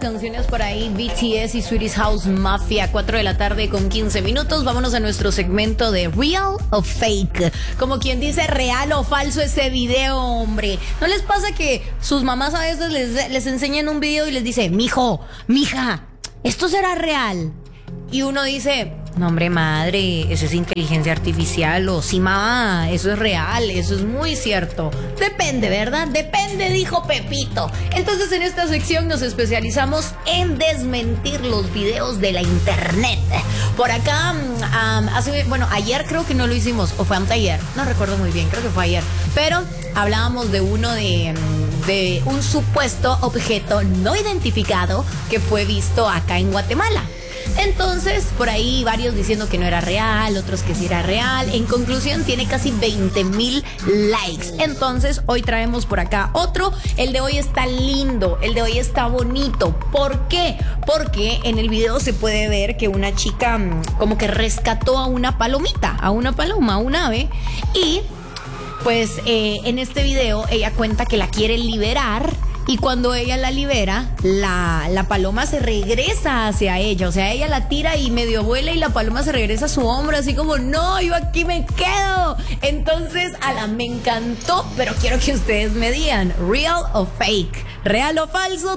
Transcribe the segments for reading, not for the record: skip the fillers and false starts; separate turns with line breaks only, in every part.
canciones por ahí, BTS y Swedish House Mafia, 4 de la tarde con 15 minutos. Vámonos a nuestro segmento de Real o Fake. Como quien dice, real o falso ese video, hombre. ¿No les pasa que sus mamás a veces les enseñan un video y les dice, mijo, mija, esto será real? Y uno dice, no, hombre, madre, eso es inteligencia artificial. O sí, mamá, eso es real, eso es muy cierto. Depende, ¿verdad? Depende, dijo Pepito. Entonces en esta sección nos especializamos en desmentir los videos de la internet. Por acá, ayer creo que no lo hicimos, o fue anteayer, no recuerdo muy bien, creo que fue ayer. Pero hablábamos de uno de un supuesto objeto no identificado que fue visto acá en Guatemala. Entonces, por ahí varios diciendo que no era real, otros que sí era real. En conclusión, tiene casi 20,000 likes. Entonces, hoy traemos por acá otro. El de hoy está lindo, el de hoy está bonito. ¿Por qué? Porque en el video se puede ver que una chica como que rescató a una palomita, a una paloma, a un ave. Y pues en este video ella cuenta que la quiere liberar. Y cuando ella la libera, la paloma se regresa hacia ella. O sea, ella la tira y medio vuela y la paloma se regresa a su hombro, así como, no, yo aquí me quedo. Entonces, me encantó, pero quiero que ustedes me digan, ¿real o fake? ¿Real o falso?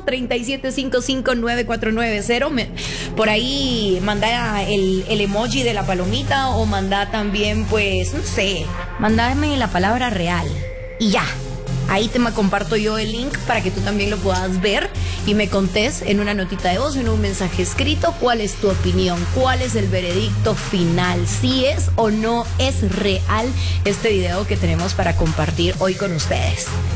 37559490. Por ahí manda el emoji de la palomita o manda también, pues, no sé, mandame la palabra real. Y ya. Ahí te comparto yo el link para que tú también lo puedas ver y me contés en una notita de voz o en un mensaje escrito cuál es tu opinión, cuál es el veredicto final, si es o no es real este video que tenemos para compartir hoy con ustedes.